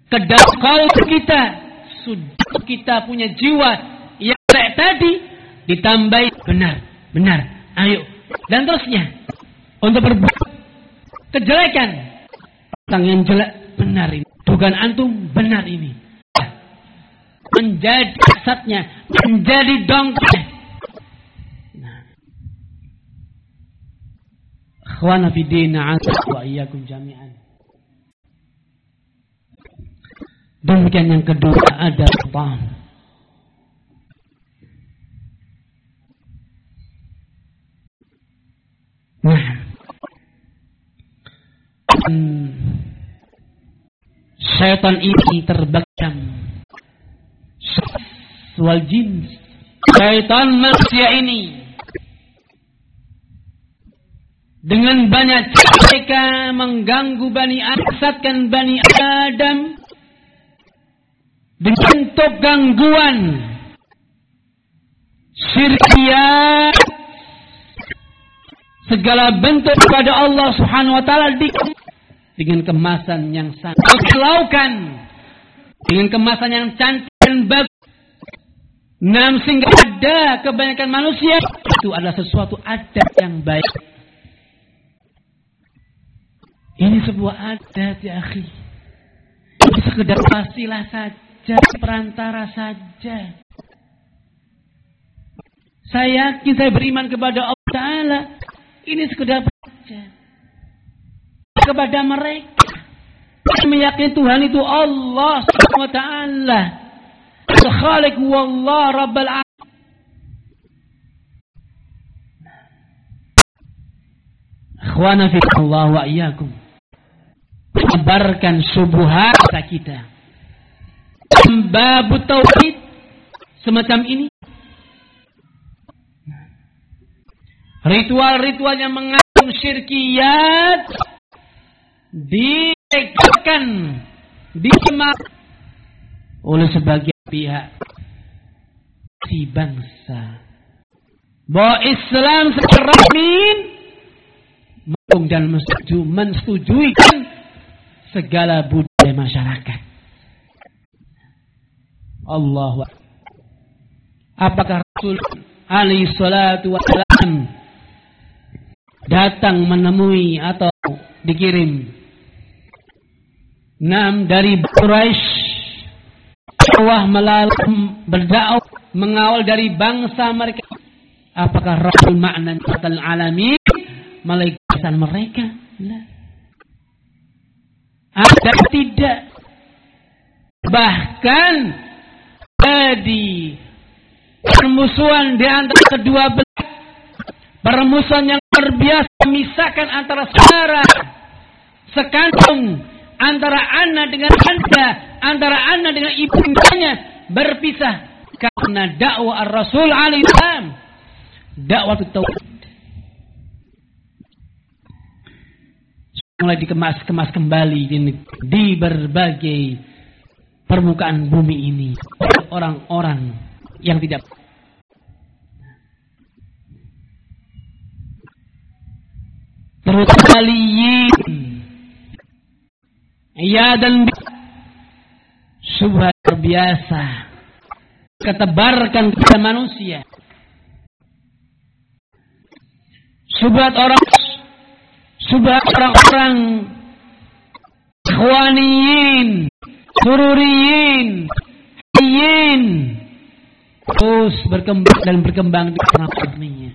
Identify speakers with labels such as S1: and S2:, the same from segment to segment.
S1: ke dalam qalb kita. Sudah kita punya jiwa yang kayak tadi, ditambah benar, ayo, dan terusnya untuk berbuat kejelekan. Tentang yang jelek, benar ini. Dugaan antum, benar ini. Menjadi kasatnya, menjadi dongkrak. Akhwana fi din, a'azzani wa iyyakum jami'an. Demikian yang kedua ada paham. Nah, syaitan ini terbagi wal jin. Syaitan manusia ini dengan banyak cara mereka mengganggu Bani Adam dengan bentuk gangguan syirkiyat, segala bentuk kepada Allah Subhanahu wa taala dengan kemasan yang sangat melaukan, dengan kemasan yang cantik dan bagus. Sehingga ada kebanyakan manusia itu adalah sesuatu adat yang baik. Ini sebuah adat ya akhi. Ini sekedar wasilah saja, perantara saja. Saya yakin, saya beriman kepada Allah Ta'ala. Ini sekedar saja. Kepada mereka, saya meyakini Tuhan itu Allah Subhanahu wa Ta'ala, Al-Khaliq wallah Rabbal Alamin. Akhwana fi Allah wa iyyakum. Kabarkan subuhat kita. Bab tauhid semacam ini. Ritual-ritual yang mengandung syirkiyat ditegakkan, disemak oleh sebagian pihak si bangsa. Bahwa Islam secara resmi dan mensetujui segala budaya masyarakat. Allah. Apakah Rasul alaihi salatu wassalam datang menemui atau dikirim dari Quraisy, berdakwah mengawal dari bangsa mereka? Apakah Rasul ma'nan fatal alamin, malaikat mereka? Nah. Ada tidak? Bahkan jadi permusuhan di antara kedua belah, permusuhan yang terbiasa memisahkan antara saudara sekandung, antara anak dengan anda, antara anak dengan ibunya, berpisah karena dakwah Rasul alaihi salam, dakwah tauhid. Mulai dikemas-kemas kembali di berbagai permukaan bumi ini orang-orang yang tidak terutama dan subhat terbiasa ketebarkan kepada manusia, subhat orang-orang ikhwaniyin, sururiyin, hiyin, terus berkembang di tengah-tengahnya.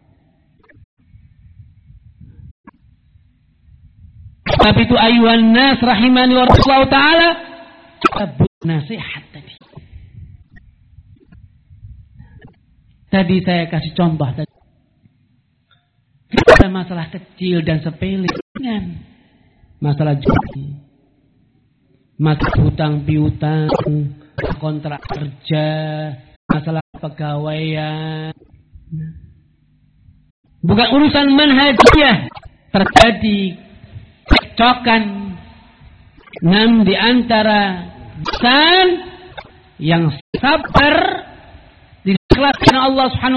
S1: Tapi itu ayuhan nas rahimani wa rasulullah ta'ala, cabut nasihat tadi. Tadi saya kasih contoh tadi. Ada masalah kecil dan sepele dengan masalah judi, masalah hutang piutang, kontrak kerja, masalah pegawaian. Bukan urusan manhajiyah, terjadi cekcokan di antara insan yang sabar diikhlaskan Allah Subhanahu